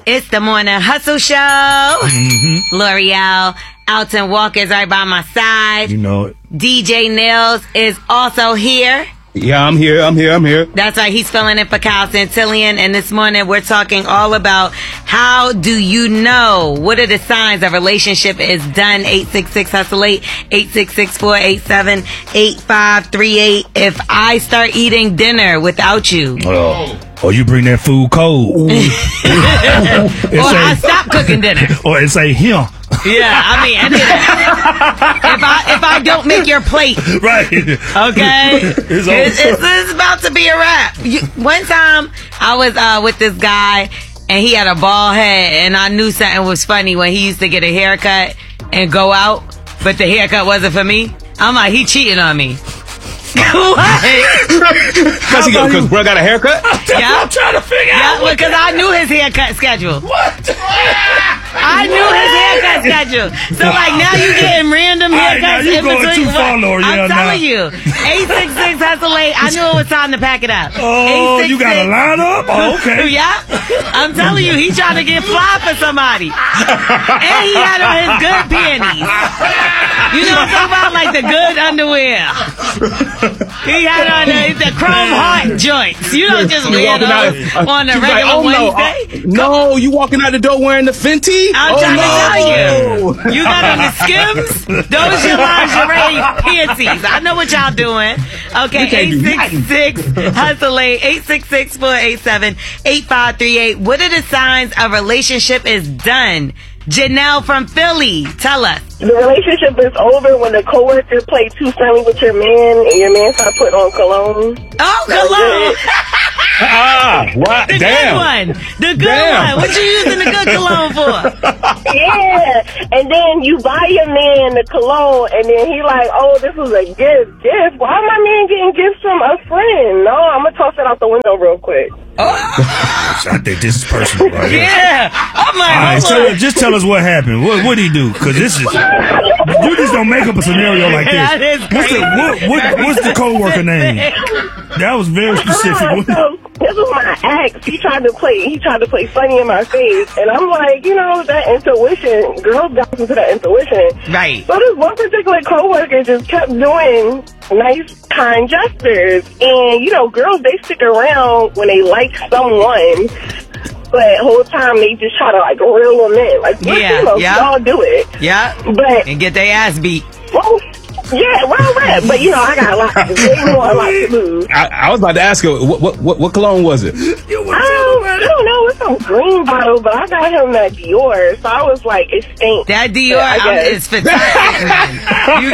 It's the Morning Hustle Show. L'Oreal, Alton Walker is right by my side. You know it. DJ Nails is also here. Yeah, I'm here. That's right. He's filling in for Kyle Santillian. And this morning we're talking all about how do you know? What are the signs a relationship is done? 866-HUSTLE-8, 866-487-8538. If I start eating dinner without you. Or you bring that food cold. Or I stop cooking dinner. Or it's like him. Yeah, I mean, if I don't make your plate, Right. okay, it's about to be a wrap. One time I was with this guy and he had a bald head, and I knew something was funny when he used to get a haircut and go out, but the haircut wasn't for me. I'm like, he cheating on me. Because bro got a haircut? Yeah. I'm trying to figure out. Yeah, because I knew his haircut schedule. What? I knew his haircut schedule. So, like, now you getting random haircuts now you in going between. too far, Lord. I'm telling you. 866-HUSTLE-8. I knew it was time to pack it up. Oh, you got a lineup? Oh, okay. Yeah. I'm telling you, he trying to get fly for somebody. And he had on his good panties. You know what I'm talking about? Like the good underwear. He had on the chrome heart joints. You don't just wear those on a regular Wednesday. No, you walking out the door wearing the Fenty? I'm trying to tell you. You got on the Skims? Those your lingerie panties. I know what y'all doing. Okay, 866-HUSTLE-8, 866-487-8538. What are the signs a relationship is done? Janelle from Philly, tell us. The relationship is over when the coworker played too friendly with your man and your man started putting on cologne. Oh, cologne. What? The Damn. good one. The good one. What you using the good cologne for? Yeah. And then you buy your man the cologne and then he like, oh, this was a gift. Why my man getting gifts from a friend? No, I'm going to toss it out the window real quick. I think this is personal right here. Yeah. I'm like, All right, so just tell us what happened. What did he do? Because this is... You just don't make up a scenario like this. That is crazy. What's the co-worker name? That was very specific. So, this was my ex. He tried to play funny in my face. And I'm like, that intuition, girls got into that intuition. Right. So this one particular coworker just kept doing nice, kind gestures. And, girls, they stick around when they like someone. But the whole time they just try to reel them in. Y'all do it. Yeah. And get their ass beat. Well, yeah, right. But I got a lot to lose. I was about to ask her, what cologne was it? I don't know. It's some green bottle, but I got him that Dior, so I was like, it stinks. That Dior is fantastic. You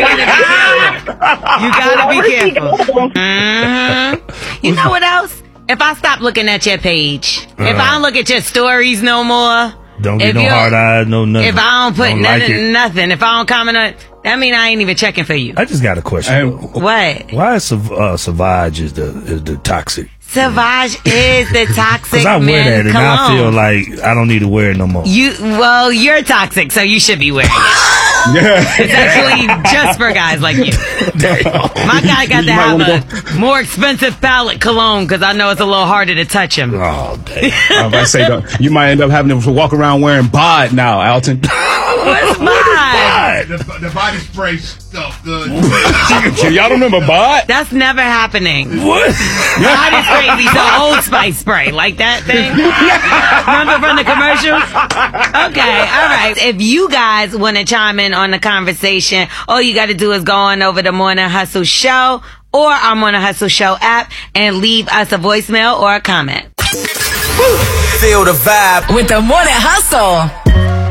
gotta be careful. You know what else? If I stop looking at your page, if I don't look at your stories no more, don't get no hard eyes, no nothing. If I don't put nothing, if I don't comment on it, that mean I ain't even checking for you. I just got a question. What? Why is Sauvage is the toxic? Sauvage is the toxic. Because I wear that and I feel like I don't need to wear it no more. You're toxic, so you should be wearing it. It's actually just for guys like you. My guy got to have a more expensive palette cologne because I know it's a little harder to touch him. Oh, damn. I was about to say, you might end up having to walk around wearing bod now, Alton. What's bod? The body spray stuff. Y'all remember bod? That's never happening. What? Bod is crazy. So Old Spice spray, like that thing. Remember from the commercials? Okay, all right. If you guys want to chime in on the conversation, all you got to do is go on over to Morning Hustle Show or our Morning Hustle Show app and leave us a voicemail or a comment. Feel the vibe with the Morning Hustle.